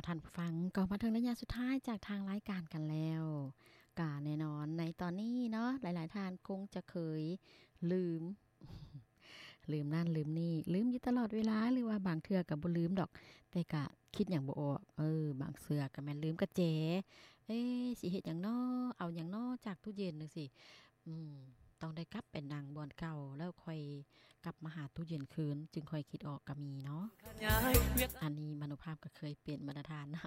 ท่านผู้ฟังก็มาถึงระยะสุดท้ายจากทางรายการกันแล้วกะแน่นอนในตอนนี้เนาะหลายๆท่านคงจะเคยลืม ลืมนั่นลืมนี่ลืมอยู่ตลอดเวลาหรือว่าบางเทื่อก็บ่ลืมดอกแต่ก็คิดหยังบ่ออกบางเทื่อก็แม่นลืมกระแจสิเฮ็ดหยังน้อเอาหยังน้อจากตู้เย็นจังซี่ต้องได้กลับไปนั่งบ่อนเก่าแล้วค่อยกลับมาหาตู้เย็นคืนจึงค่อยคิดออกก็มีเนาะอันนี้มโนภาพก็เคยเป็นบรรทัดนะ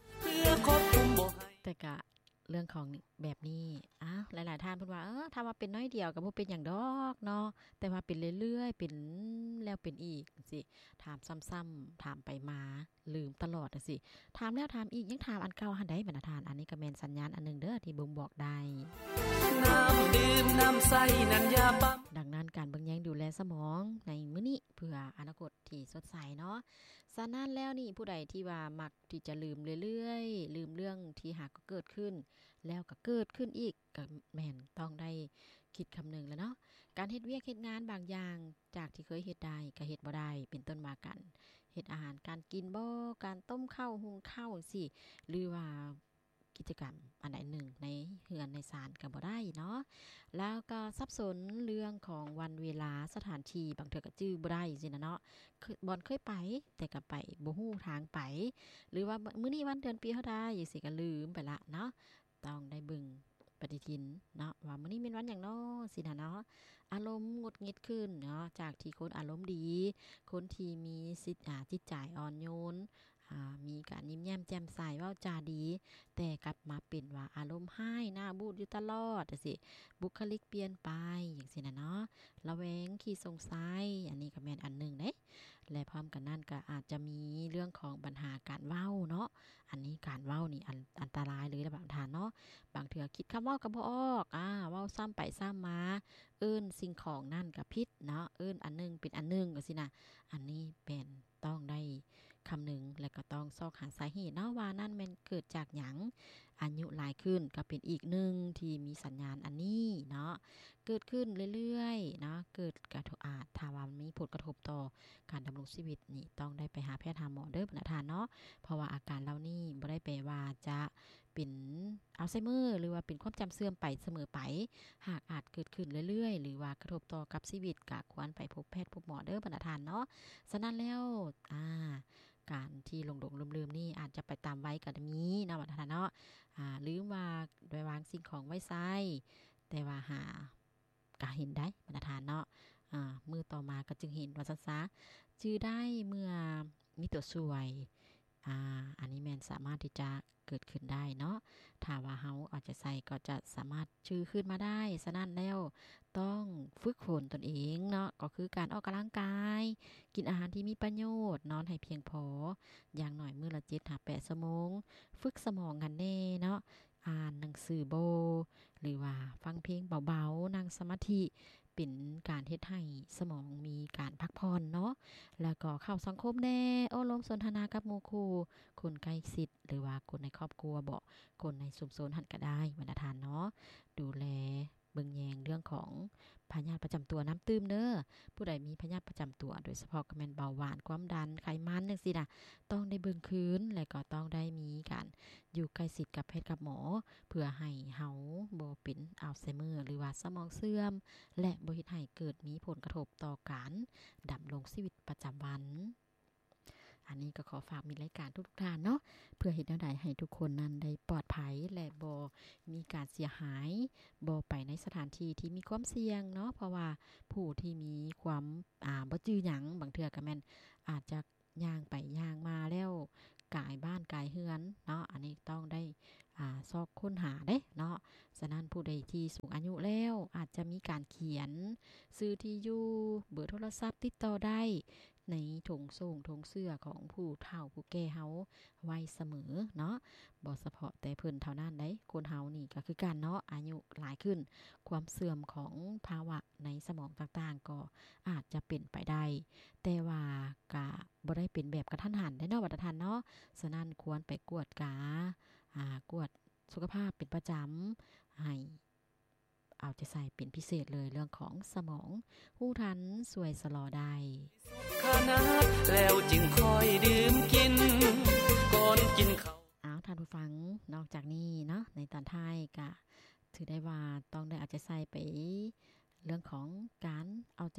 แต่ก็เรื่องของแบบนี้หลายๆท่านเพิ่นว่าถ้าว่าเป็นน้อยเดียวก็บ่เป็นหยังดอกเนาะแต่ว่าเป็นเรื่อยๆเป็นแล้วเป็นอีกจังซี่ถามซ้ำๆถามไปมาลืมตลอดจังซี่ถามแล้วถามอีกยังถามอันเก่าหันใดบรรทัดอันนี้ก็แม่นสัญญาณอันนึงเด้อที่บ่งบอกได้น้ำดื่มน้ำใสนันยาปั๊มดังนั้นการเบิ่งแยงดูแลสมองในมื้อนี้เพื่ออนาคตที่สดใสเนาะฉะนั้นแล้วนี่ผู้ใดที่ว่ามักที่จะลืมเรื่อยๆลืมเรื่องที่หากก็เกิดขึ้นแล้วก็เกิดขึ้นอีกก็แม่นต้องได้คิดคำนึงแล้วเนาะการเฮ็ดเวียกเฮ็ดงานบางอย่างจากที่เคยเฮ็ดได้ก็เฮ็ดบ่ได้เป็นต้นมากันเฮ็ดอาหารการกินบ่การต้มข้าวหุงข้าวจังซี่หรือว่ากิจกรรมอันใดหนึ่งในเฮือนในศาลก็บ่ได้เนาะแล้วก็สับสนเรื่องของวันเวลาสถานที่บางเทื่อก็จื้อบ่ได้จังซี่นะเนาะบ่อนเคยไปแต่ก็ไปบ่ฮู้ทางไปหรือว่ามื้อนี้วันเดือนปีเท่าใดจังซี่ก็ลืมไปละเนาะต้องได้เบิ่งปฏิทินเนาะว่ามื้อนี้เป็นวันหยังน้อสินะเนาะอารมณ์หงุดหงิดขึ้นเนาะจากที่คนอารมณ์ดีคนที่มีจิตใจอ่อนโยนมีการยิ้มแย้มแจ่มใสเว้าจาดีแต่กลับมาเป็นว่าอารมณ์ร้ายหน้าบูดอยู่ตลอดจังซี่บุคลิกเปลี่ยนไปจังซี่นะเนาะระแวงขี้สงสัยอันนี้ก็แม่นอันนึงเด้และพร้อมกันนั้นก็อาจจะมีเรื่องของปัญหาการเว้าเนาะอันนี้การเว้านี่อันตรายเลยนะบางท่านเนาะบางเทื่อคิดคำเว้าก็บ่ออกเว้าซ้ำไปซ้ำมาเอิ้นสิ่งของนั่นก็ผิดเนาะเอิ้นอันนึงเป็นอันนึงจังซี่นะอันนี้เป็นต้องได้คำนึงและก็ต้องซอกหาสาเหตุเนาะว่านั่นมันเกิดจากหยังอายุหลายขึ้นก็เป็นอีกหนึ่งที่มีสัญญาณอันนี้เนาะเกิดขึ้นเรื่อยๆเนาะเกิดกระทบถ้าว่ามีผลกระทบต่อการดำรงชีวิตนี่ต้องได้ไปหาแพทย์หาหมอเด้อพนักงานเนาะเพราะว่าอาการเหล่านี้บ่ได้แปลว่าจะเป็นอัลไซเมอร์หรือว่าเป็นความจำเสื่อมไปเสมอไปหากอาจเกิดขึ้นเรื่อยๆหรือว่ากระทบต่อกับชีวิตก็ควรไปพบแพทย์พบหมอเด้อพนักงานเนาะฉะนั้นแล้วการที่หลงๆลืมๆนี่อาจจะไปตามวัยก็มีเนาะพนักงานเนาะลืมว่าโดยวางสิ่งของไว้ไสแต่ว่าก็เห็นได้พนักงานเนาะมือต่อมาก็จึงเห็นว่าซะจื้อได้เมื่อมีตัวช่วยอันนี้แม่นสามารถที่จะเกิดขึ้นได้เนาะถ้าว่าเฮาเอาใจใส่ก็จะสามารถชื่อขึ้นมาได้ฉะนั้นแล้วต้องฝึกฝนตนเองเนาะก็คือการออกกำลังกายกินอาหารที่มีประโยชน์นอนให้เพียงพออย่างน้อยมื้อละ 7-8 ชั่วโมงฝึกสมองกันแน่เนาะอ่านหนังสือโบหรือว่าฟังเพลงเบาๆนั่งสมาธิเป็นการเฮ็ดให้สมองมีการพักผ่อนเนาะแล้วก็เข้าสังคมแน่โอ้ลมสนทนากับหมู่คู่คนใกล้ชิดหรือว่าคนในครอบครัวบ่คนในชุมชนหั่นก็ได้บรรดาเนาะดูแลเบิ่งแยงเรื่องของพยาธิประจำตัวน้ำตื้มเด้อผู้ใดมีพยาธิประจำตัวโดยเฉพาะก็แม่นเบาหวานความดันไขมันจังซี่น่ะต้องได้เบิ่งคืนและก็ต้องได้มีการอยู่ใกล้ชิดกับแพทย์กับหมอเพื่อให้เฮาบ่เป็นอัลไซเมอร์หรือว่าสมองเสื่อมและบ่เฮ็ดให้เกิดมีผลกระทบต่อการดำรงชีวิตประจำวันอันนี้ก็ขอฝากมีรายการทุกท่านเนาะเพื่อเฮ็ดแนวใดให้ทุกคนนั้นได้ปลอดภัยและบ่มีการเสียหายบ่ไปในสถานที่ที่มีความเสี่ยงเนาะเพราะว่าผู้ที่มีความบ่จื้อหยังบางเทื่อก็แม่นอาจจะย่างไปย่างมาแล้วกายบ้านกายเรือนเนาะอันนี้ต้องได้ซอกค้นหาเด้เนาะฉะนั้นผู้ใดที่สูงอายุแล้วอาจจะมีการเขียนชื่อที่อยู่เบอร์โทรศัพท์ติดต่อได้ในถุงส่งถุงเสื้อของผู้เฒ่าผู้แก่เฮาไว้เสมอเนาะบ่เฉพาะแต่เพิ่นเท่านั้นเด้คนเฮานี่ก็คือกันเนาะอายุหลายขึ้นความเสื่อมของภาวะในสมองต่างๆก็อาจจะเป็นไปได้แต่ว่าก็บ่ได้เป็นแบบกระทันหันได้เนาะว่าท่านเนาะฉะนั้นควรไปกวดกวดสุขภาพเป็นประจำให้เอาใจใส่เป็นพิเศษเลยเรื่องของสมองหู้ทันสวยสลอได้ขนาดแล้วจึงค่อยดื่มกินก่อนกิน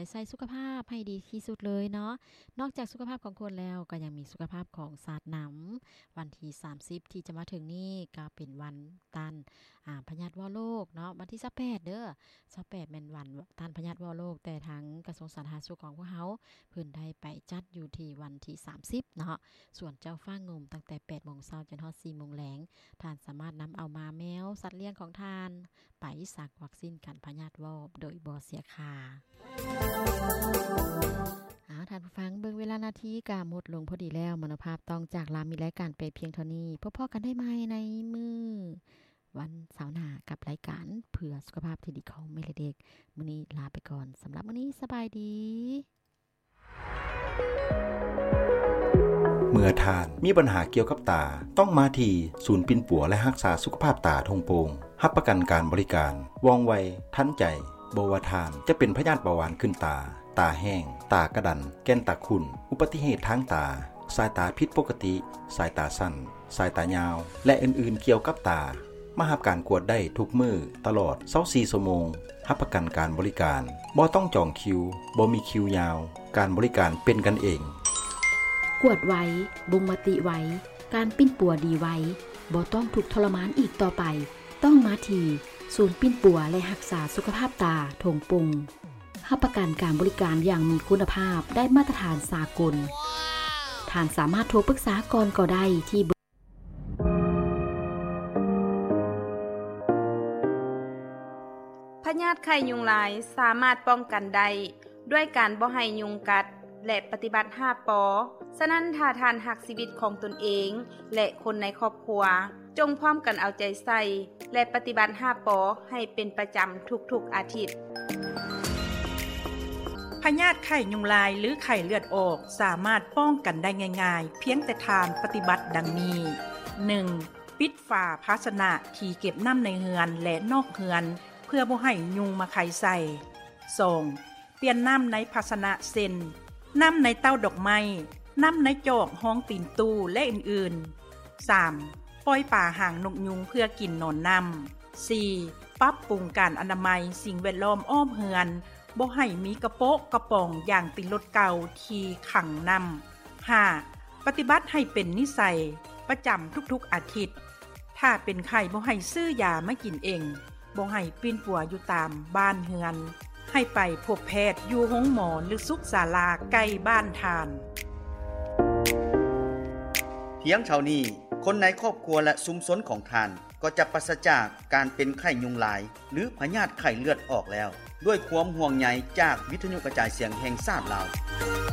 ใส่สุขภาพให้ดีที่สุดเลยเนาะนอกจากสุขภาพของคนแล้วก็ยังมีสุขภาพของสัตว์น้ำวันที่30ที่จะมาถึงนี้ก็เป็นวันต้านพยาธิวัณโรคเนาะวันที่28เด้อ28แม่นวันต้านพยาธิวัณโรคแต่ทางกระทรวงสาธารณสุขของพวกเฮาเพิ่นได้ไปจัดอยู่ที่วันที่30เนาะส่วนเจ้าฟ้างมตั้งแต่ 8:00 นจนฮอด 4:00 นแลงท่านสามารถนำเอามาแมวสัตว์เลี้ยงของท่านไปสักวัคซีนกันพยาธิวัณโดยบ่เสียค่าท่านผู้ฟังเบิ่งเวลานาทีก็หมดลงพอดีแล้วมโนภาพต้องจากลามีรายการไปเพียงเท่านี้พบกันได้ใหม่ในมื้อวันเสาร์หน้ากับรายการเพื่อสุขภาพที่ดีของแม่และเด็กมื้อนี้ลาไปก่อนสำหรับมื้อนี้สบายดีเมื่อทานมีปัญหาเกี่ยวกับตาต้องมาที่ศูนย์ปิ่นปัวและรักษาสุขภาพตาทงโปงรับประกันการบริการว่องไวทันใจบ่ว่าทานจะเป็นพยาธิเบาหวานขึ้นตาตาแห้งตากระดันแก้นตาขุ่นอุบัติเหตุทางตาสายตาผิดปกติสายตาสั้นสายตายาวและอื่นๆเกี่ยวกับตามารับการกวดได้ทุกมื้อตลอด24ชั่วโมงรับประกันการบริการบ่ต้องจองคิวบ่มีคิวยาวการบริการเป็นกันเองกวดไว้บ่งมติไว้การปิ้นปัวดีไว้บ่ต้องถูกทรมานอีกต่อไปต้องมาที่ศูนย์ปิ้นปัวและรักษาสุขภาพตาทงปุงรับประกันการบริการอย่างมีคุณภาพได้มาตรฐานสากลท่านสามารถโทรปรึกษาก่อนก็ได้ที่พยาธิไข้ยุงลายสามารถป้องกันได้ด้วยการบ่ให้ยุงกัดและปฏิบัติ5 ป.ฉะนั้นถ้าท่านรักชีวิตของตนเองและคนในครอบครัวจงพร้อมกันเอาใจใส่และปฏิบัติ5 ป.ให้เป็นประจำทุกๆอาทิตย์พยาธิไข้ยุงลายหรือไข้เลือดออกสามารถป้องกันได้ง่ายๆเพียงแต่ทานปฏิบัติดังนี้ 1. ปิดฝาภาชนะที่เก็บน้ำในเรือนและนอกเรือนเพื่อบ่ให้ยุงมาไข่ใส่ 2. เปลี่ยนน้ำในภาชนะเส้นน้ำในเต้าดอกไม้น้ำในจอกห้องตีนตู้และอื่นๆ 3. ปล่อยป่าห่างนกยุงเพื่อกินนอนน้ำ 4. ปรับปรุงการอนามัยสิ่งแวดล้อมอ้อมเรือนบ่ให้มีกระโปะกระป๋องอย่างติดรถเก่าที่ขังน้ำ 5. ปฏิบัติให้เป็นนิสัยประจำทุกๆอาทิตย์ถ้าเป็นไข้บ่ให้ซื้อยามากินเองบ่ให้ปิ้นปัวอยู่ตามบ้านเรือนให้ไปพบแพทย์อยู่โรงหมอหรือสุขศาลาใกล้บ้านทานเพียงเท่านี้คนในครอบครัวและชุมชนของท่านก็จะปราศจากการเป็นไข้ยุงลายหรือพยาธิไข้เลือดออกแล้วด้วยความห่วงใยจากวิทยุกระจายเสียงแห่งชาติลาว